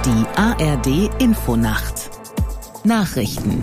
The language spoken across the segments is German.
Die ARD Infonacht Nachrichten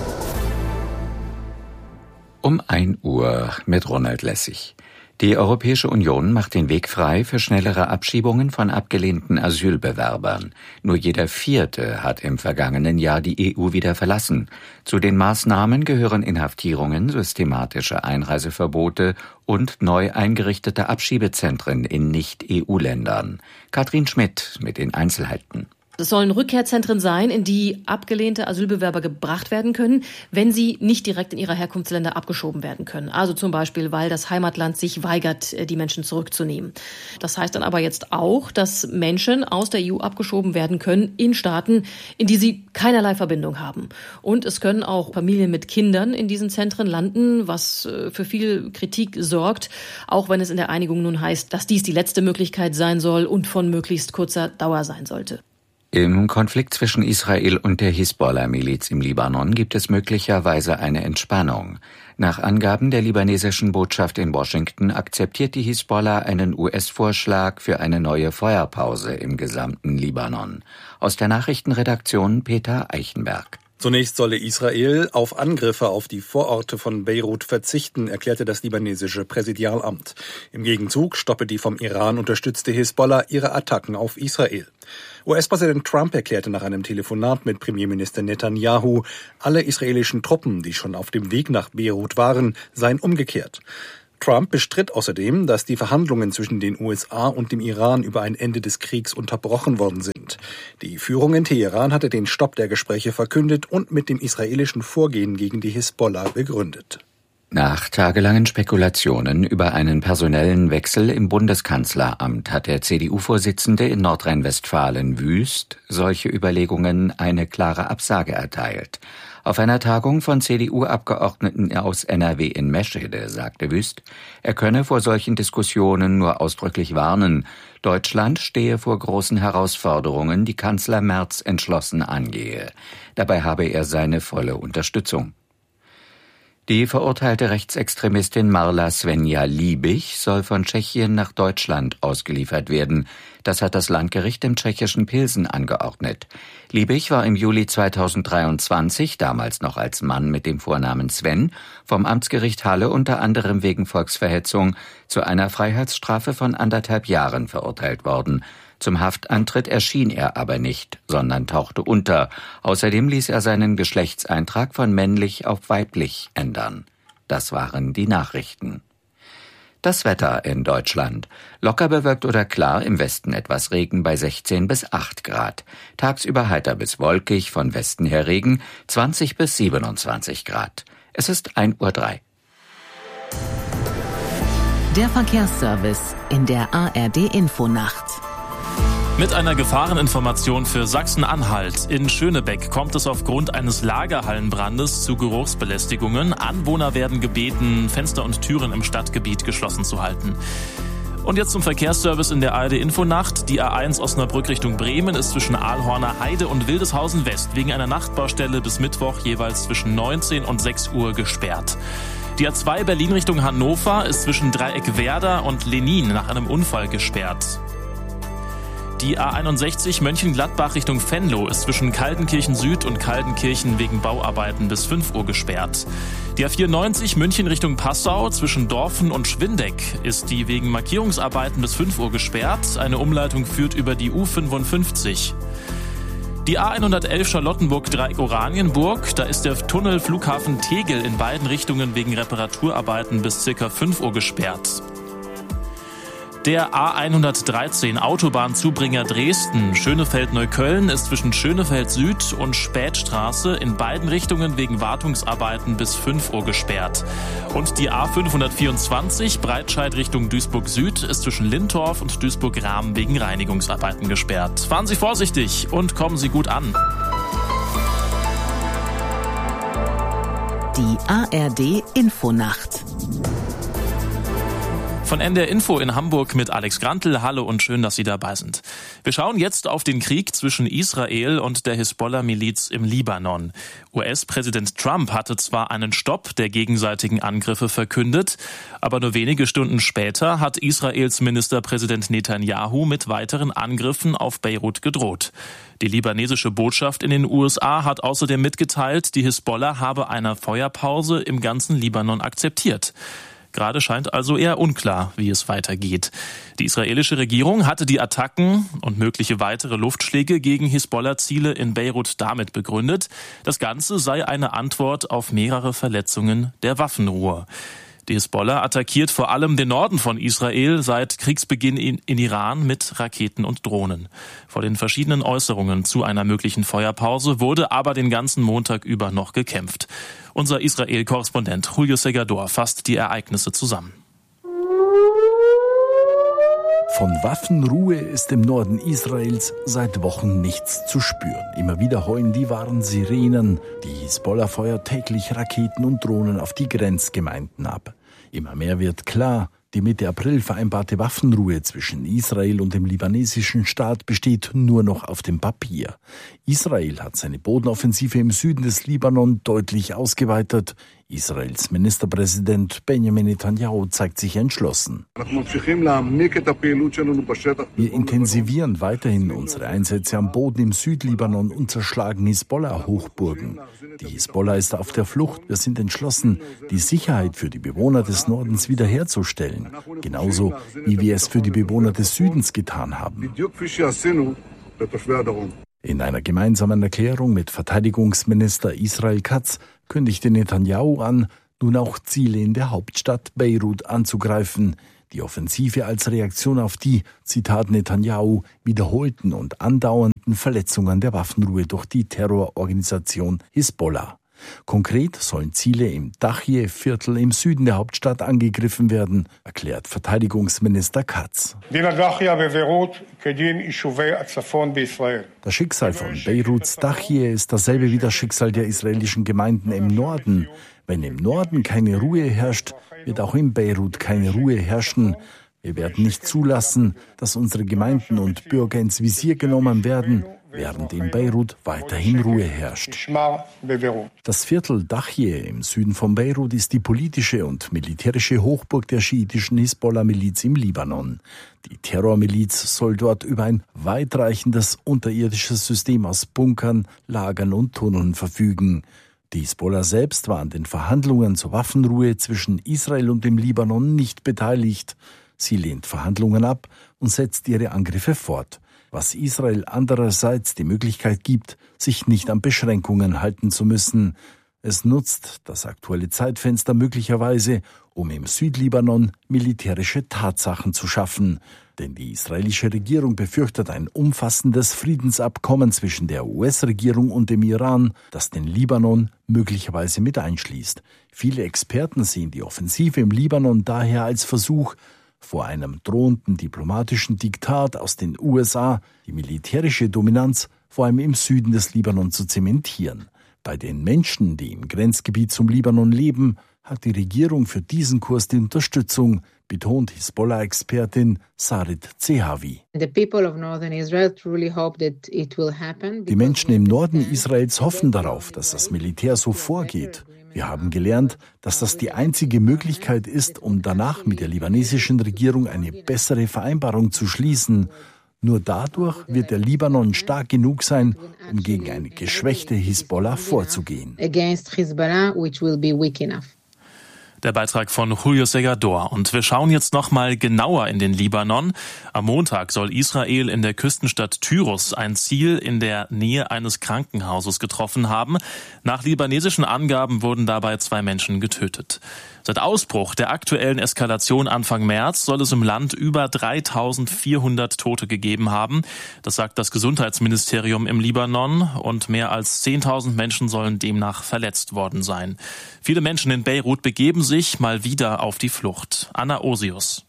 Um 1 Uhr mit Ronald Lessig. Die Europäische Union macht den Weg frei für schnellere Abschiebungen von abgelehnten Asylbewerbern. Nur jeder Vierte hat im vergangenen Jahr die EU wieder verlassen. Zu den Maßnahmen gehören Inhaftierungen, systematische Einreiseverbote und neu eingerichtete Abschiebezentren in Nicht-EU-Ländern. Katrin Schmidt mit den Einzelheiten. Es sollen Rückkehrzentren sein, in die abgelehnte Asylbewerber gebracht werden können, wenn sie nicht direkt in ihre Herkunftsländer abgeschoben werden können. Also zum Beispiel, weil das Heimatland sich weigert, die Menschen zurückzunehmen. Das heißt dann aber jetzt auch, dass Menschen aus der EU abgeschoben werden können in Staaten, in die sie keinerlei Verbindung haben. Und es können auch Familien mit Kindern in diesen Zentren landen, was für viel Kritik sorgt, auch wenn es in der Einigung nun heißt, dass dies die letzte Möglichkeit sein soll und von möglichst kurzer Dauer sein sollte. Im Konflikt zwischen Israel und der Hisbollah-Miliz im Libanon gibt es möglicherweise eine Entspannung. Nach Angaben der libanesischen Botschaft in Washington akzeptiert die Hisbollah einen US-Vorschlag für eine neue Feuerpause im gesamten Libanon. Aus der Nachrichtenredaktion Peter Eichenberg. Zunächst solle Israel auf Angriffe auf die Vororte von Beirut verzichten, erklärte das libanesische Präsidialamt. Im Gegenzug stoppe die vom Iran unterstützte Hisbollah ihre Attacken auf Israel. US-Präsident Trump erklärte nach einem Telefonat mit Premierminister Netanyahu, alle israelischen Truppen, die schon auf dem Weg nach Beirut waren, seien umgekehrt. Trump bestritt außerdem, dass die Verhandlungen zwischen den USA und dem Iran über ein Ende des Kriegs unterbrochen worden sind. Die Führung in Teheran hatte den Stopp der Gespräche verkündet und mit dem israelischen Vorgehen gegen die Hisbollah begründet. Nach tagelangen Spekulationen über einen personellen Wechsel im Bundeskanzleramt hat der CDU-Vorsitzende in Nordrhein-Westfalen Wüst solche Überlegungen eine klare Absage erteilt. Auf einer Tagung von CDU-Abgeordneten aus NRW in Meschede sagte Wüst, er könne vor solchen Diskussionen nur ausdrücklich warnen. Deutschland stehe vor großen Herausforderungen, die Kanzler Merz entschlossen angehe. Dabei habe er seine volle Unterstützung. Die verurteilte Rechtsextremistin Marla Svenja Liebig soll von Tschechien nach Deutschland ausgeliefert werden. Das hat das Landgericht im tschechischen Pilsen angeordnet. Liebig war im Juli 2023, damals noch als Mann mit dem Vornamen Sven, vom Amtsgericht Halle unter anderem wegen Volksverhetzung zu einer Freiheitsstrafe von 1,5 Jahren verurteilt worden. Zum Haftantritt erschien er aber nicht, sondern tauchte unter. Außerdem ließ er seinen Geschlechtseintrag von männlich auf weiblich ändern. Das waren die Nachrichten. Das Wetter in Deutschland. Locker bewölkt oder klar, im Westen etwas Regen bei 16 bis 8 Grad. Tagsüber heiter bis wolkig, von Westen her Regen, 20 bis 27 Grad. Es ist 1:03 Uhr. Der Verkehrsservice in der ARD Infonacht. Mit einer Gefahreninformation für Sachsen-Anhalt. In Schönebeck kommt es aufgrund eines Lagerhallenbrandes zu Geruchsbelästigungen. Anwohner werden gebeten, Fenster und Türen im Stadtgebiet geschlossen zu halten. Und jetzt zum Verkehrsservice in der ARD Infonacht. Die A1 Osnabrück Richtung Bremen ist zwischen Aalhorner Heide und Wildeshausen West wegen einer Nachtbaustelle bis Mittwoch jeweils zwischen 19 und 6 Uhr gesperrt. Die A2 Berlin Richtung Hannover ist zwischen Dreieck Werder und Lenin nach einem Unfall gesperrt. Die A61 Mönchengladbach Richtung Venlo ist zwischen Kaldenkirchen Süd und Kaldenkirchen wegen Bauarbeiten bis 5 Uhr gesperrt. Die A94 München Richtung Passau zwischen Dorfen und Schwindeck ist die wegen Markierungsarbeiten bis 5 Uhr gesperrt. Eine Umleitung führt über die U55. Die A111 Charlottenburg-Dreieck Oranienburg, da ist der Tunnel Flughafen Tegel in beiden Richtungen wegen Reparaturarbeiten bis ca. 5 Uhr gesperrt. Der A113 Autobahnzubringer Dresden, Schönefeld-Neukölln ist zwischen Schönefeld Süd und Spätstraße in beiden Richtungen wegen Wartungsarbeiten bis 5 Uhr gesperrt. Und die A524 Breitscheid Richtung Duisburg Süd ist zwischen Lintorf und Duisburg-Rahm wegen Reinigungsarbeiten gesperrt. Fahren Sie vorsichtig und kommen Sie gut an. Die ARD Infonacht. Von NDR Info in Hamburg mit Alex Grantl. Hallo und schön, dass Sie dabei sind. Wir schauen jetzt auf den Krieg zwischen Israel und der Hisbollah-Miliz im Libanon. US-Präsident Trump hatte zwar einen Stopp der gegenseitigen Angriffe verkündet, aber nur wenige Stunden später hat Israels Ministerpräsident Netanyahu mit weiteren Angriffen auf Beirut gedroht. Die libanesische Botschaft in den USA hat außerdem mitgeteilt, die Hisbollah habe eine Feuerpause im ganzen Libanon akzeptiert. Gerade scheint also eher unklar, wie es weitergeht. Die israelische Regierung hatte die Attacken und mögliche weitere Luftschläge gegen Hisbollah-Ziele in Beirut damit begründet, das Ganze sei eine Antwort auf mehrere Verletzungen der Waffenruhe. Die Hisbollah attackiert vor allem den Norden von Israel seit Kriegsbeginn in Iran mit Raketen und Drohnen. Vor den verschiedenen Äußerungen zu einer möglichen Feuerpause wurde aber den ganzen Montag über noch gekämpft. Unser Israel-Korrespondent Julio Segador fasst die Ereignisse zusammen. Von Waffenruhe ist im Norden Israels seit Wochen nichts zu spüren. Immer wieder heulen die Warnsirenen. Die Hisbollah feuert täglich Raketen und Drohnen auf die Grenzgemeinden ab. Immer mehr wird klar, die Mitte April vereinbarte Waffenruhe zwischen Israel und dem libanesischen Staat besteht nur noch auf dem Papier. Israel hat seine Bodenoffensive im Süden des Libanon deutlich ausgeweitet. Israels Ministerpräsident Benjamin Netanyahu zeigt sich entschlossen. Wir intensivieren weiterhin unsere Einsätze am Boden im Südlibanon und zerschlagen Hisbollah-Hochburgen. Die Hisbollah ist auf der Flucht. Wir sind entschlossen, die Sicherheit für die Bewohner des Nordens wiederherzustellen. Genauso wie wir es für die Bewohner des Südens getan haben. In einer gemeinsamen Erklärung mit Verteidigungsminister Israel Katz kündigte Netanyahu an, nun auch Ziele in der Hauptstadt Beirut anzugreifen. Die Offensive als Reaktion auf die, Zitat Netanyahu, wiederholten und andauernden Verletzungen der Waffenruhe durch die Terrororganisation Hisbollah. Konkret sollen Ziele im Dachje-Viertel im Süden der Hauptstadt angegriffen werden, erklärt Verteidigungsminister Katz. Das Schicksal von Beiruts Dachje ist dasselbe wie das Schicksal der israelischen Gemeinden im Norden. Wenn im Norden keine Ruhe herrscht, wird auch in Beirut keine Ruhe herrschen. Wir werden nicht zulassen, dass unsere Gemeinden und Bürger ins Visier genommen werden, während in Beirut weiterhin Ruhe herrscht. Das Viertel Dachje im Süden von Beirut ist die politische und militärische Hochburg der schiitischen Hisbollah-Miliz im Libanon. Die Terrormiliz soll dort über ein weitreichendes unterirdisches System aus Bunkern, Lagern und Tunneln verfügen. Die Hisbollah selbst war an den Verhandlungen zur Waffenruhe zwischen Israel und dem Libanon nicht beteiligt. Sie lehnt Verhandlungen ab und setzt ihre Angriffe fort, was Israel andererseits die Möglichkeit gibt, sich nicht an Beschränkungen halten zu müssen. Es nutzt das aktuelle Zeitfenster möglicherweise, um im Südlibanon militärische Tatsachen zu schaffen. Denn die israelische Regierung befürchtet ein umfassendes Friedensabkommen zwischen der US-Regierung und dem Iran, das den Libanon möglicherweise mit einschließt. Viele Experten sehen die Offensive im Libanon daher als Versuch, vor einem drohenden diplomatischen Diktat aus den USA die militärische Dominanz vor allem im Süden des Libanon zu zementieren. Bei den Menschen, die im Grenzgebiet zum Libanon leben, hat die Regierung für diesen Kurs die Unterstützung, betont Hisbollah-Expertin Sarit Zehavi. Die Menschen im Norden Israels hoffen darauf, dass das Militär so vorgeht. Wir haben gelernt, dass das die einzige Möglichkeit ist, um danach mit der libanesischen Regierung eine bessere Vereinbarung zu schließen. Nur dadurch wird der Libanon stark genug sein, um gegen eine geschwächte Hisbollah vorzugehen. Der Beitrag von Julio Segador. Und wir schauen jetzt noch mal genauer in den Libanon. Am Montag soll Israel in der Küstenstadt Tyros ein Ziel in der Nähe eines Krankenhauses getroffen haben. Nach libanesischen Angaben wurden dabei 2 Menschen getötet. Seit Ausbruch der aktuellen Eskalation Anfang März soll es im Land über 3.400 Tote gegeben haben. Das sagt das Gesundheitsministerium im Libanon. Und mehr als 10.000 Menschen sollen demnach verletzt worden sein. Viele Menschen in Beirut begeben sich mal wieder auf die Flucht. Anna Osius.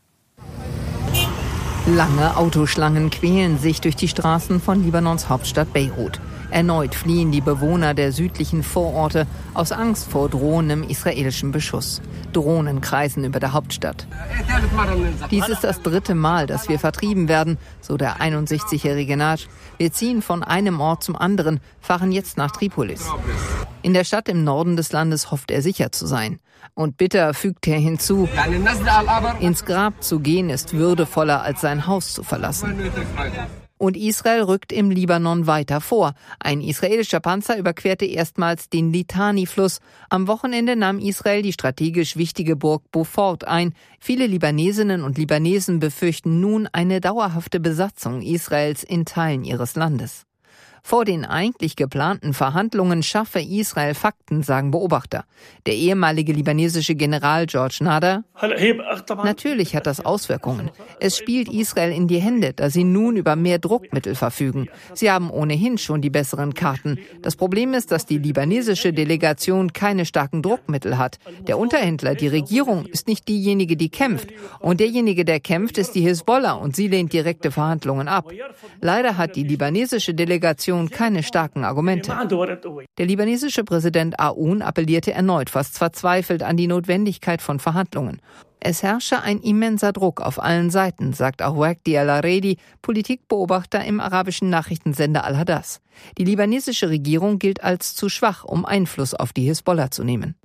Lange Autoschlangen quälen sich durch die Straßen von Libanons Hauptstadt Beirut. Erneut fliehen die Bewohner der südlichen Vororte aus Angst vor drohendem israelischen Beschuss. Drohnen kreisen über der Hauptstadt. Dies ist das 3. Mal, dass wir vertrieben werden, so der 61-jährige Nagy. Wir ziehen von einem Ort zum anderen, fahren jetzt nach Tripolis. In der Stadt im Norden des Landes hofft er sicher zu sein. Und bitter fügt er hinzu, ins Grab zu gehen ist würdevoller, als sein Haus zu verlassen. Und Israel rückt im Libanon weiter vor. Ein israelischer Panzer überquerte erstmals den Litani-Fluss. Am Wochenende nahm Israel die strategisch wichtige Burg Beaufort ein. Viele Libanesinnen und Libanesen befürchten nun eine dauerhafte Besatzung Israels in Teilen ihres Landes. Vor den eigentlich geplanten Verhandlungen schaffe Israel Fakten, sagen Beobachter. Der ehemalige libanesische General George Nader: Natürlich hat das Auswirkungen. Es spielt Israel in die Hände, da sie nun über mehr Druckmittel verfügen. Sie haben ohnehin schon die besseren Karten. Das Problem ist, dass die libanesische Delegation keine starken Druckmittel hat. Der Unterhändler, die Regierung, ist nicht diejenige, die kämpft. Und derjenige, der kämpft, ist die Hisbollah und sie lehnt direkte Verhandlungen ab. Leider hat die libanesische Delegation keine starken Argumente. Der libanesische Präsident Aoun appellierte erneut fast verzweifelt an die Notwendigkeit von Verhandlungen. Es herrsche ein immenser Druck auf allen Seiten, sagt auch Waqdi al-Aredi, Politikbeobachter im arabischen Nachrichtensender Al-Hadas. Die libanesische Regierung gilt als zu schwach, um Einfluss auf die Hisbollah zu nehmen.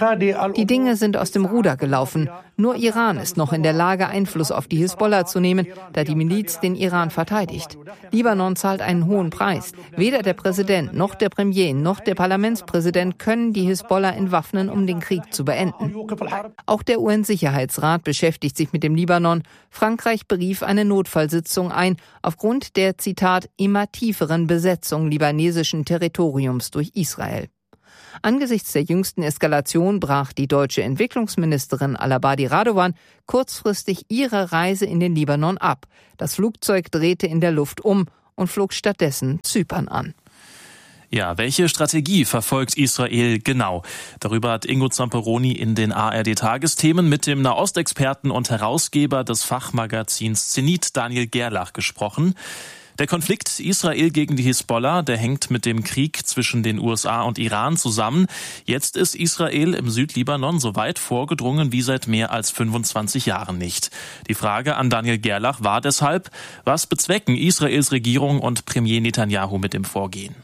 Die Dinge sind aus dem Ruder gelaufen. Nur Iran ist noch in der Lage, Einfluss auf die Hisbollah zu nehmen, da die Miliz den Iran verteidigt. Libanon zahlt einen hohen Preis. Weder der Präsident, noch der Premier, noch der Parlamentspräsident können die Hisbollah entwaffnen, um den Krieg zu beenden. Auch der UN-Sicherheitsrat beschäftigt sich mit dem Libanon. Frankreich berief eine Notfallsitzung ein, aufgrund der, Zitat, immer tieferen Besetzung libanesischen Territoriums durch Israel. Angesichts der jüngsten Eskalation brach die deutsche Entwicklungsministerin Al-Abadi Radovan kurzfristig ihre Reise in den Libanon ab. Das Flugzeug drehte in der Luft um und flog stattdessen Zypern an. Ja, welche Strategie verfolgt Israel genau? Darüber hat Ingo Zamperoni in den ARD-Tagesthemen mit dem Nahostexperten und Herausgeber des Fachmagazins Zenit, Daniel Gerlach, gesprochen. Der Konflikt Israel gegen die Hisbollah, der hängt mit dem Krieg zwischen den USA und Iran zusammen. Jetzt ist Israel im Südlibanon so weit vorgedrungen wie seit mehr als 25 Jahren nicht. Die Frage an Daniel Gerlach war deshalb, was bezwecken Israels Regierung und Premier Netanyahu mit dem Vorgehen?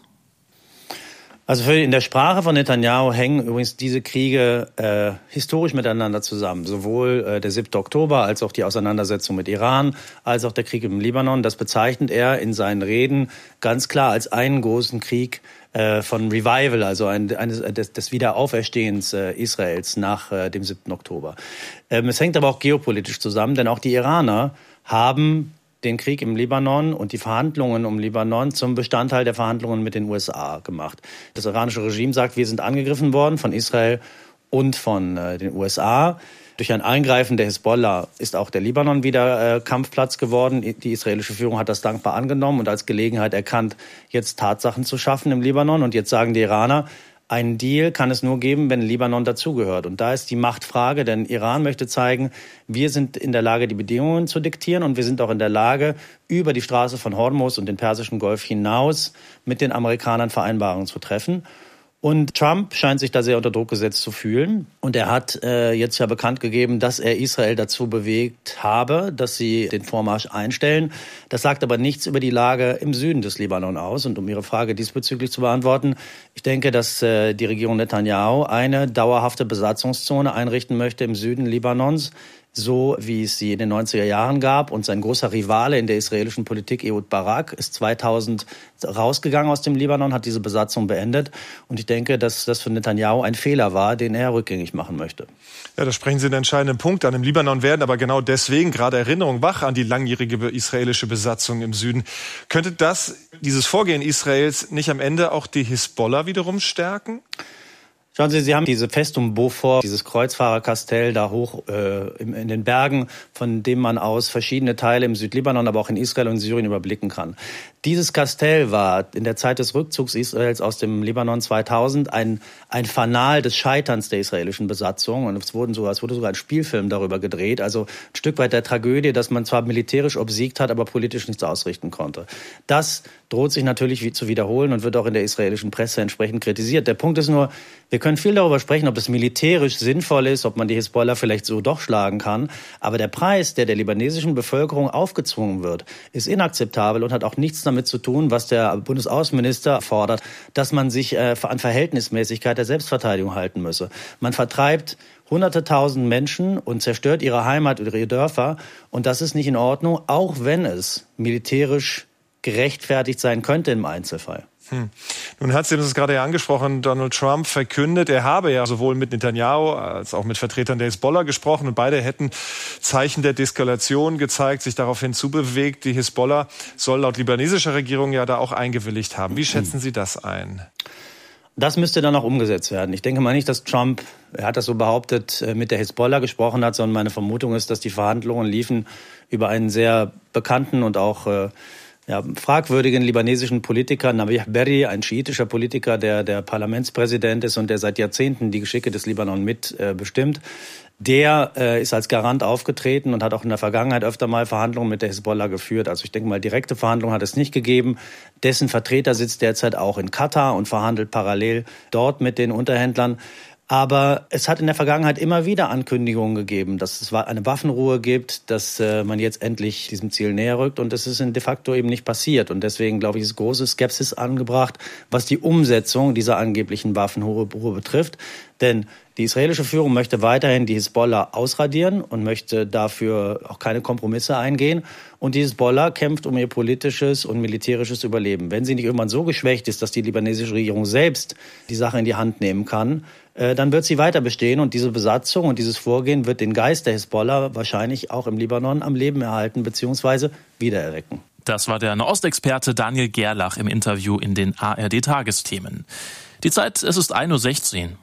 Also in der Sprache von Netanyahu hängen übrigens diese Kriege historisch miteinander zusammen. Sowohl der 7. Oktober als auch die Auseinandersetzung mit Iran, als auch der Krieg im Libanon. Das bezeichnet er in seinen Reden ganz klar als einen großen Krieg von Revival, also des Wiederauferstehens Israels nach dem 7. Oktober. Es hängt aber auch geopolitisch zusammen, denn auch die Iraner haben den Krieg im Libanon und die Verhandlungen um Libanon zum Bestandteil der Verhandlungen mit den USA gemacht. Das iranische Regime sagt, wir sind angegriffen worden von Israel und von den USA. Durch ein Eingreifen der Hisbollah ist auch der Libanon wieder Kampfplatz geworden. Die israelische Führung hat das dankbar angenommen und als Gelegenheit erkannt, jetzt Tatsachen zu schaffen im Libanon. Und jetzt sagen die Iraner, einen Deal kann es nur geben, wenn Libanon dazugehört. Und da ist die Machtfrage, denn Iran möchte zeigen, wir sind in der Lage, die Bedingungen zu diktieren und wir sind auch in der Lage, über die Straße von Hormuz und den Persischen Golf hinaus mit den Amerikanern Vereinbarungen zu treffen. Und Trump scheint sich da sehr unter Druck gesetzt zu fühlen. Und er hat jetzt ja bekannt gegeben, dass er Israel dazu bewegt habe, dass sie den Vormarsch einstellen. Das sagt aber nichts über die Lage im Süden des Libanon aus. Und um Ihre Frage diesbezüglich zu beantworten, ich denke, dass die Regierung Netanyahu eine dauerhafte Besatzungszone einrichten möchte im Süden Libanons, so wie es sie in den 90er Jahren gab. Und sein großer Rivale in der israelischen Politik, Ehud Barak, ist 2000 rausgegangen aus dem Libanon, hat diese Besatzung beendet. Und ich denke, dass das für Netanyahu ein Fehler war, den er rückgängig machen möchte. Ja, da sprechen Sie einen entscheidenden Punkt an. Im Libanon werden aber genau deswegen gerade Erinnerungen wach an die langjährige israelische Besatzung im Süden. Könnte dieses Vorgehen Israels nicht am Ende auch die Hisbollah wiederum stärken? Schauen Sie, Sie haben diese Festung Beaufort, dieses Kreuzfahrerkastell da hoch in den Bergen, von dem man aus verschiedene Teile im Südlibanon, aber auch in Israel und Syrien überblicken kann. Dieses Kastell war in der Zeit des Rückzugs Israels aus dem Libanon 2000 ein Fanal des Scheiterns der israelischen Besatzung. Und es wurde sogar ein Spielfilm darüber gedreht. Also ein Stück weit der Tragödie, dass man zwar militärisch obsiegt hat, aber politisch nichts ausrichten konnte. Das droht sich natürlich zu wiederholen und wird auch in der israelischen Presse entsprechend kritisiert. Der Punkt ist nur, wir können viel darüber sprechen, ob das militärisch sinnvoll ist, ob man die Hisbollah vielleicht so doch schlagen kann. Aber der Preis, der libanesischen Bevölkerung aufgezwungen wird, ist inakzeptabel und hat auch nichts damit zu tun, was der Bundesaußenminister fordert, dass man sich an Verhältnismäßigkeit der Selbstverteidigung halten müsse. Man vertreibt Hunderte tausend Menschen und zerstört ihre Heimat oder ihre Dörfer. Und das ist nicht in Ordnung, auch wenn es militärisch gerechtfertigt sein könnte im Einzelfall. Nun hat Sie es gerade ja angesprochen, Donald Trump verkündet, er habe ja sowohl mit Netanyahu als auch mit Vertretern der Hisbollah gesprochen und beide hätten Zeichen der Deeskalation gezeigt, sich daraufhin zubewegt. Die Hisbollah soll laut libanesischer Regierung ja da auch eingewilligt haben. Wie schätzen Sie das ein? Das müsste dann auch umgesetzt werden. Ich denke mal nicht, dass Trump, er hat das so behauptet, mit der Hisbollah gesprochen hat, sondern meine Vermutung ist, dass die Verhandlungen liefen über einen sehr bekannten und auch fragwürdigen libanesischen Politiker, Nabih Berri, ein schiitischer Politiker, der Parlamentspräsident ist und der seit Jahrzehnten die Geschicke des Libanon mitbestimmt. Der ist als Garant aufgetreten und hat auch in der Vergangenheit öfter mal Verhandlungen mit der Hisbollah geführt. Also ich denke mal, direkte Verhandlungen hat es nicht gegeben. Dessen Vertreter sitzt derzeit auch in Katar und verhandelt parallel dort mit den Unterhändlern. Aber es hat in der Vergangenheit immer wieder Ankündigungen gegeben, dass es eine Waffenruhe gibt, dass man jetzt endlich diesem Ziel näher rückt. Und das ist de facto eben nicht passiert. Und deswegen, glaube ich, ist große Skepsis angebracht, was die Umsetzung dieser angeblichen Waffenruhe betrifft. Denn die israelische Führung möchte weiterhin die Hisbollah ausradieren und möchte dafür auch keine Kompromisse eingehen. Und die Hisbollah kämpft um ihr politisches und militärisches Überleben. Wenn sie nicht irgendwann so geschwächt ist, dass die libanesische Regierung selbst die Sache in die Hand nehmen kann, dann wird sie weiter bestehen. Und diese Besatzung und dieses Vorgehen wird den Geist der Hisbollah wahrscheinlich auch im Libanon am Leben erhalten bzw. wiedererwecken. Das war der Nahostexperte Daniel Gerlach im Interview in den ARD-Tagesthemen. Die Zeit, es ist 1:16 Uhr.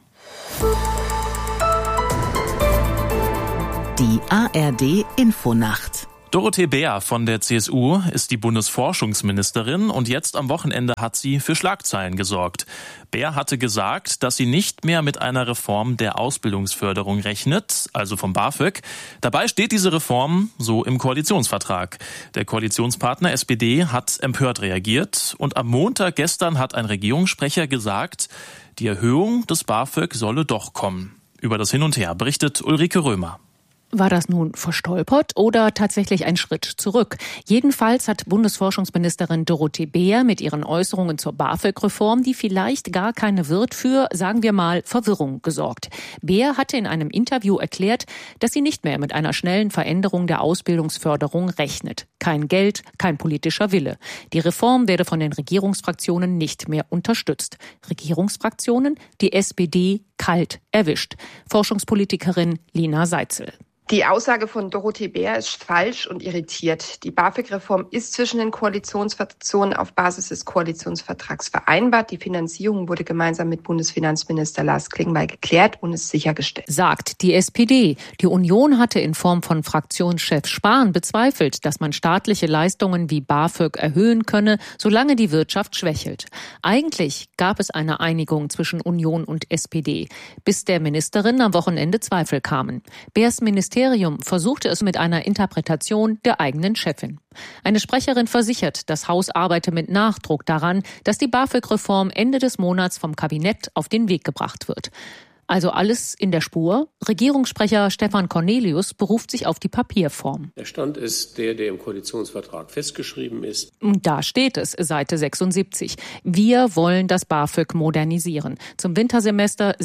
Die ARD-Infonacht. Dorothee Bär von der CSU ist die Bundesforschungsministerin und jetzt am Wochenende hat sie für Schlagzeilen gesorgt. Bär hatte gesagt, dass sie nicht mehr mit einer Reform der Ausbildungsförderung rechnet, also vom BAföG. Dabei steht diese Reform so im Koalitionsvertrag. Der Koalitionspartner SPD hat empört reagiert und am Montag gestern hat ein Regierungssprecher gesagt, die Erhöhung des BAföG solle doch kommen. Über das Hin und Her berichtet Ulrike Römer. War das nun verstolpert oder tatsächlich ein Schritt zurück? Jedenfalls hat Bundesforschungsministerin Dorothee Bär mit ihren Äußerungen zur BAföG-Reform, die vielleicht gar keine wird, für, sagen wir mal, Verwirrung gesorgt. Bär hatte in einem Interview erklärt, dass sie nicht mehr mit einer schnellen Veränderung der Ausbildungsförderung rechnet. Kein Geld, kein politischer Wille. Die Reform werde von den Regierungsfraktionen nicht mehr unterstützt. Regierungsfraktionen? Die SPD kalt erwischt. Forschungspolitikerin Lina Seitzel. Die Aussage von Dorothee Bär ist falsch und irritiert. Die BAföG-Reform ist zwischen den Koalitionsfraktionen auf Basis des Koalitionsvertrags vereinbart. Die Finanzierung wurde gemeinsam mit Bundesfinanzminister Lars Klingbeil geklärt und ist sichergestellt. Sagt die SPD. Die Union hatte in Form von Fraktionschef Spahn bezweifelt, dass man staatliche Leistungen wie BAföG erhöhen könne, solange die Wirtschaft schwächelt. Eigentlich gab es eine Einigung zwischen Union und SPD, bis der Ministerin am Wochenende Zweifel kamen. Bärs Ministerium versuchte es mit einer Interpretation der eigenen Chefin. Eine Sprecherin versichert, das Haus arbeite mit Nachdruck daran, dass die BAföG-Reform Ende des Monats vom Kabinett auf den Weg gebracht wird. Also alles in der Spur. Regierungssprecher Stefan Cornelius beruft sich auf die Papierform. Der Stand ist der im Koalitionsvertrag festgeschrieben ist. Da steht es, Seite 76. Wir wollen das BAföG modernisieren. Zum Wintersemester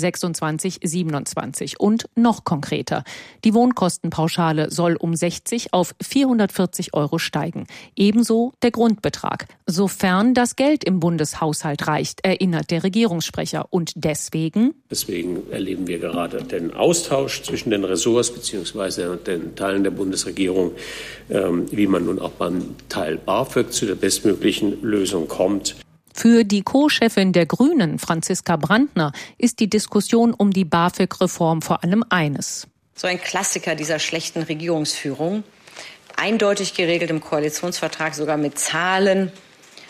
26/27. Und noch konkreter. Die Wohnkostenpauschale soll um 60 auf 440 € steigen. Ebenso der Grundbetrag. Sofern das Geld im Bundeshaushalt reicht, erinnert der Regierungssprecher. Und deswegen erleben wir gerade den Austausch zwischen den Ressorts bzw. den Teilen der Bundesregierung, wie man nun auch beim Teil BAföG zu der bestmöglichen Lösung kommt. Für die Co-Chefin der Grünen, Franziska Brandner, ist die Diskussion um die BAföG-Reform vor allem eines. So ein Klassiker dieser schlechten Regierungsführung, eindeutig geregelt im Koalitionsvertrag, sogar mit Zahlen,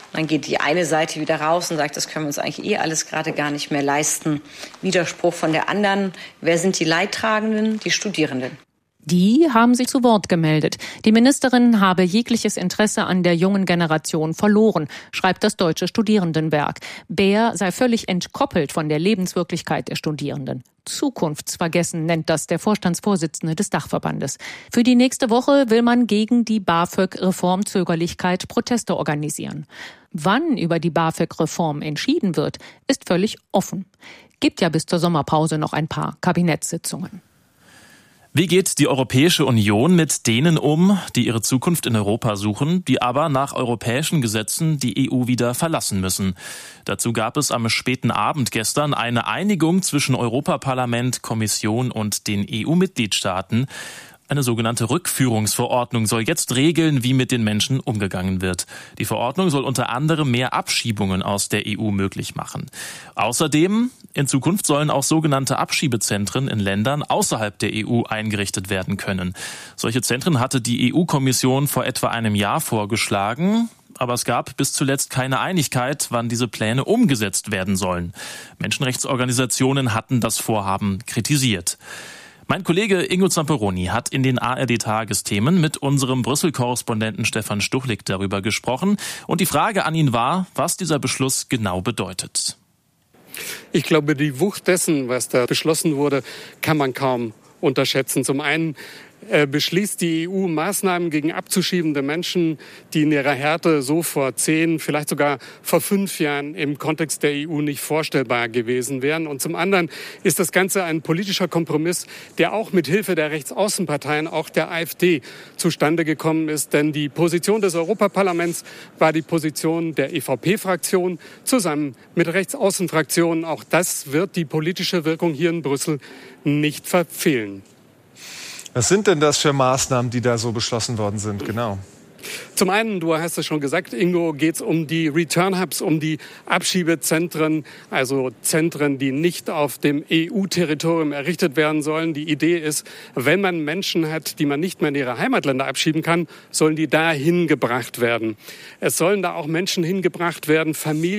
Dann geht die eine Seite wieder raus und sagt, das können wir uns eigentlich alles gerade gar nicht mehr leisten. Widerspruch von der anderen. Wer sind die Leidtragenden? Die Studierenden. Die haben sich zu Wort gemeldet. Die Ministerin habe jegliches Interesse an der jungen Generation verloren, schreibt das Deutsche Studierendenwerk. Beer sei völlig entkoppelt von der Lebenswirklichkeit der Studierenden. Zukunftsvergessen nennt das der Vorstandsvorsitzende des Dachverbandes. Für die nächste Woche will man gegen die BAföG-Reformzögerlichkeit Proteste organisieren. Wann über die BAföG-Reform entschieden wird, ist völlig offen. Gibt ja bis zur Sommerpause noch ein paar Kabinettssitzungen. Wie geht die Europäische Union mit denen um, die ihre Zukunft in Europa suchen, die aber nach europäischen Gesetzen die EU wieder verlassen müssen? Dazu gab es am späten Abend gestern eine Einigung zwischen Europaparlament, Kommission und den EU-Mitgliedstaaten. Eine sogenannte Rückführungsverordnung soll jetzt regeln, wie mit den Menschen umgegangen wird. Die Verordnung soll unter anderem mehr Abschiebungen aus der EU möglich machen. Außerdem, in Zukunft sollen auch sogenannte Abschiebezentren in Ländern außerhalb der EU eingerichtet werden können. Solche Zentren hatte die EU-Kommission vor etwa einem Jahr vorgeschlagen. Aber es gab bis zuletzt keine Einigkeit, wann diese Pläne umgesetzt werden sollen. Menschenrechtsorganisationen hatten das Vorhaben kritisiert. Mein Kollege Ingo Zamperoni hat in den ARD-Tagesthemen mit unserem Brüssel-Korrespondenten Stefan Stuchlik darüber gesprochen. Und die Frage an ihn war, was dieser Beschluss genau bedeutet. Ich glaube, die Wucht dessen, was da beschlossen wurde, kann man kaum unterschätzen. Zum einen beschließt die EU Maßnahmen gegen abzuschiebende Menschen, die in ihrer Härte so vor 10, vielleicht sogar vor 5 Jahren im Kontext der EU nicht vorstellbar gewesen wären. Und zum anderen ist das Ganze ein politischer Kompromiss, der auch mit Hilfe der Rechtsaußenparteien, auch der AfD, zustande gekommen ist. Denn die Position des Europaparlaments war die Position der EVP-Fraktion zusammen mit Rechtsaußenfraktionen. Auch das wird die politische Wirkung hier in Brüssel nicht verfehlen. Was sind denn das für Maßnahmen, die da so beschlossen worden sind? Genau. Zum einen, du hast es schon gesagt, Ingo, geht es um die Return Hubs, um die Abschiebezentren, also Zentren, die nicht auf dem EU-Territorium errichtet werden sollen. Die Idee ist, wenn man Menschen hat, die man nicht mehr in ihre Heimatländer abschieben kann, sollen die da hingebracht werden. Es sollen da auch Menschen hingebracht werden, Familien,